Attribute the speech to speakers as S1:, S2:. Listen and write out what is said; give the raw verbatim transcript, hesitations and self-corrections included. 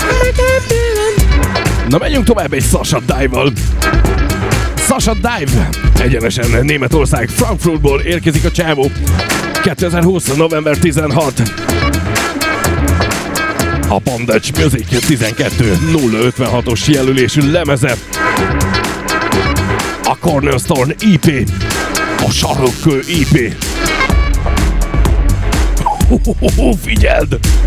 S1: Na, menjünk tovább egy Sasha Dive-val. Sasha Dive egyenesen Németország Frankfurtból érkezik a csávó. kétezer-húsz. november tizenhatodika. A Bondage Music tizenkettő nulla ötvenhatos jelölésű lemeze. A Cornerstone é pé. A Sarokkő é pé. Figyeld!